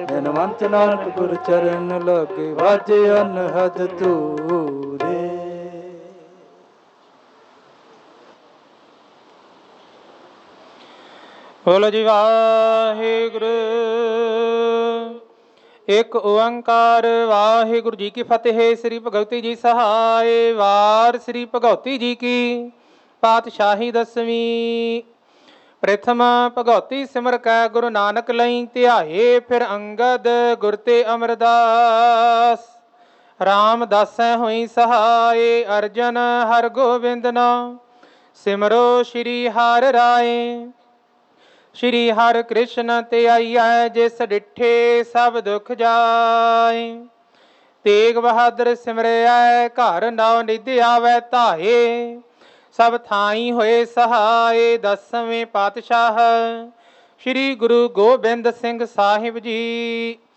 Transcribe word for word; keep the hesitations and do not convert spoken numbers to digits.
ਬਿਨਵੰਤ ਨਾਨਕ ਗੁਰ ਚਰਨ ਲਾਗੇ ਵਾਜੇ ਅਨਹਦ ਤੂਰੇ। ਬੋਲੋ ਜੀ ਵਾਹਿਗੁਰੂ। ਇੱਕ ਓੰਕਾਰ ਵਾਹਿਗੁਰੂ ਜੀ ਕੀ ਫਤਿਹ। ਸ੍ਰੀ ਭਗਵਤੀ ਜੀ ਸਹਾਏ। ਵਾਰ ਸ੍ਰੀ ਭਗਵਤੀ ਜੀ ਕੀ ਪਾਤਸ਼ਾਹੀ ਦਸਵੀਂ। ਪ੍ਰਥਮ ਭਗਉਤੀ ਸਿਮਰ ਕੈ ਗੁਰੂ ਨਾਨਕ ਲਈ ਧਿਆਏ। ਫਿਰ ਅੰਗਦ ਗੁਰ ਤੇ ਅਮਰਦਾਸ। ਰਾਮਦਾਸੈ ਹੋਈ ਸਹਾਏ। ਅਰਜਨ ਹਰ ਗੋਬਿੰਦ ਨਾਮ ਸਿਮਰੋ ਸ਼੍ਰੀ ਹਰਿ ਰਾਏ। ਸ਼੍ਰੀ ਹਰਿ ਕ੍ਰਿਸ਼ਨ ਤੇ ਆਈਐ ਜਿਸ ਡਿਠੇ ਸਭ ਦੁਖ ਜਾਏ। ਤੇਗ ਬਹਾਦਰ ਸਿਮਰਿਐ ਘਰ ਨਉ ਨਿਧ ਆਵੈ ਧਾਏ। ਸਭ ਥਾਈ ਹੋਏ ਸਹਾਏ। ਦਸਵੇਂ ਪਾਤਸ਼ਾਹ ਸ਼੍ਰੀ ਗੁਰੂ ਗੋਬਿੰਦ ਸਿੰਘ ਸਾਹਿਬ ਜੀ।